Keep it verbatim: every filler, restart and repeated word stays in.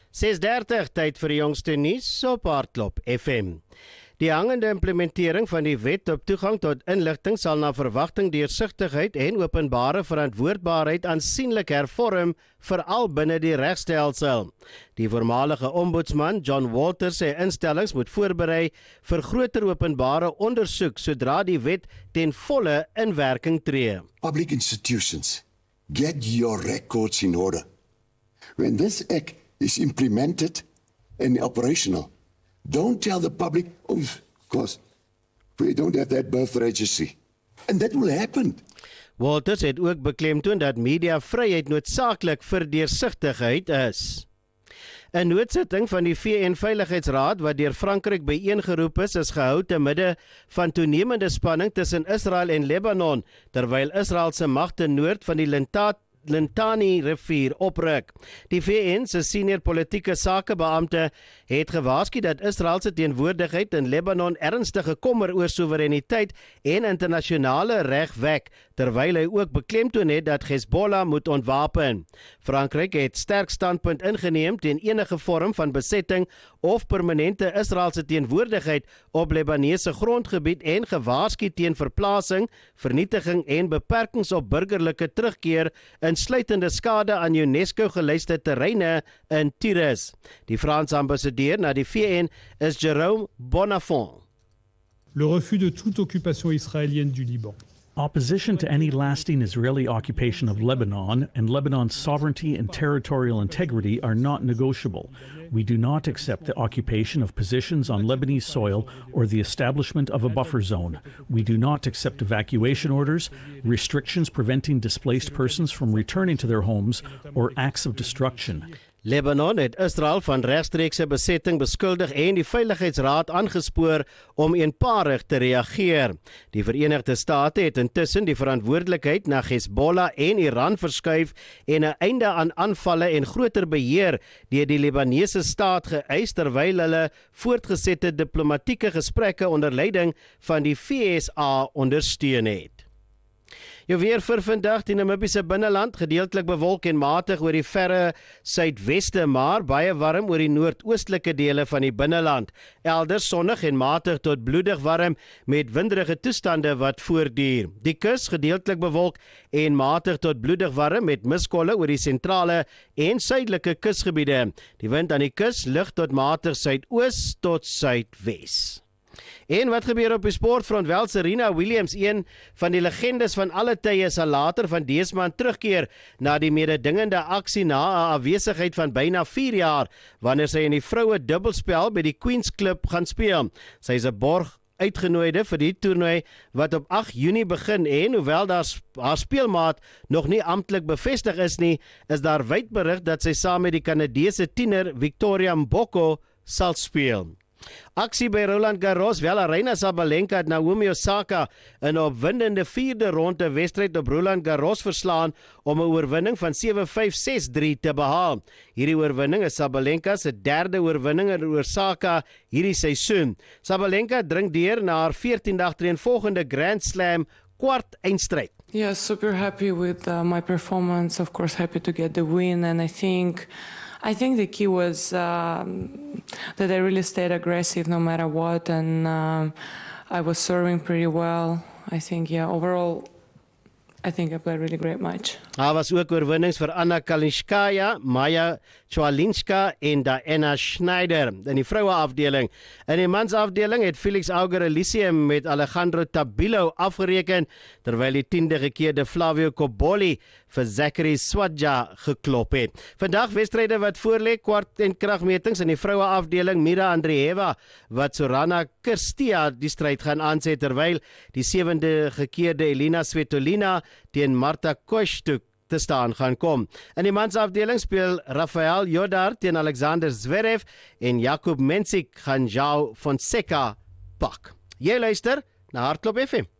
ses dertig, tyd vir die jongste nuus op Hardklop F M. Die hangende implementering van die wet op toegang tot inligting sal na verwagting deursigtigheid en openbare verantwoordbaarheid aansienlik hervorm, veral binne die regstelsel. Die voormalige ombudsman John Walters sê instellings moet voorberei vir groter openbare ondersoek sodra die wet ten volle in werking tree. Public institutions, get your records in order. When this act is implemented and operational, don't tell the public, oh, of course, we don't have that birth registry. And that will happen. Walters het ook beklemtoon dat mediavryheid noodsaaklik vir deursigtigheid is. 'n Noodsitting van die V N-veiligheidsraad wat deur Frankryk byeengeroep is, is gehou te midde van toenemende spanning tussen Israel en Lebanon, terwyl Israel se magte noord van die Lintat Lintani rivier opruk. Die V N se senior politieke sakebeampte het gewaarsku dat Israel se teenwoordigheid in Lebanon ernstige kommer oor soewereiniteit en internasionale reg wek, terwyl hy ook beklemtoon het dat Hezbollah moet ontwapen. Frankryk het sterk standpunt ingeneem teen enige vorm van besetting of permanente Israelse teenwoordigheid op Lebanese grondgebied en gewaarsku teen verplasing, vernietiging en beperkings op burgerlike terugkeer, insluitende skade aan UNESCO-gelyste terreine in Tyrus. Die Franse ambassadeur na die V N is Jérôme Bonafont. Le refus de toute occupation israélienne du Liban. Opposition to any lasting Israeli occupation of Lebanon and Lebanon's sovereignty and territorial integrity are not negotiable. We do not accept the occupation of positions on Lebanese soil or the establishment of a buffer zone. We do not accept evacuation orders, restrictions preventing displaced persons from returning to their homes, or acts of destruction. Lebanon het Israel van regstreekse besetting beskuldig en die Veiligheidsraad aangespoor om eenparig te reageer. Die Verenigde State het intussen die verantwoordelikheid na Hezbollah en Iran verskuif en 'n einde aan aanvalle en groter beheer deur die Libanese staat geëis, terwyl hulle voortgesette diplomatieke gesprekke onder leiding van die V S A ondersteun het. Jou weer vir vandag, die Namibiese binneland gedeeltelik bewolk en matig oor die verre suidweste, maar baie warm oor die noordoostelike dele van die binneland. Elders sonnig en matig tot bloedig warm met winderige toestande wat voortduur. Die kus gedeeltelik bewolk en matig tot bloedig warm met miskolle oor die sentrale en suidelike kusgebiede. Die wind aan die kus lig tot matig suidoos tot suidwes. En wat gebeur op die sportfront? Wel, Serena Williams, een van die legendes van alle tye, sal later van dese maand terugkeer na die mededingende aksie na 'n afwesigheid van byna vier jaar, wanneer sy in die vroue dubbelspel by die Queen's Club gaan speel. Sy is 'n borg uitgenooide vir die toernooi wat op agt Junie begin en hoewel daar haar speelmaat nog nie amptelik bevestig is nie, is daar wyd berig dat sy saam met die Kanadese tiener Victoria Mboko sal speel. Aksie by Roland Garros, wel Aryna Sabalenka het Naomi Osaka in 'n opwindende vierde ronde wedstryd op Roland Garros verslaan om 'n oorwinning van sewe vyf ses drie te behaal. Hierdie oorwinning is Sabalenka se derde oorwinning oor Osaka hierdie seisoen. Sabalenka dring deur na haar veertiende agtereenvolgende Grand Slam kwart eindstryd. Yeah, super happy with uh, my performance. Of course, happy to get the win, and I think I think the key was um, that I really stayed aggressive no matter what, and um, I was serving pretty well. I think, yeah, overall, I think I played a really great match. Daar was ook oorwinnings vir Anna Kalinskaya, Maja Chwalinska en Diana Schneider in die vroue afdeling. In die mans afdeling het Felix Auger Elysium met Alejandro Tabilo afgereken, terwyl die tiende gekeerde Flavio Cobolli vir Zachary Swadja geklop het. Vandag wedstryde wat voorlê, kwart en kragmetings in die vroue afdeling. Mira Andreeva wat Sorana Kirstia die stryd gaan aanset, terwyl die sewende gekeerde Elina Svitolina teen Marta Kostyuk te staan gaan kom. In die mansafdeling speel Rafael Jodar teen Alexander Zverev en Jakub Mensik gaan João Fonseca pak. Jy luister na Hardklop F M.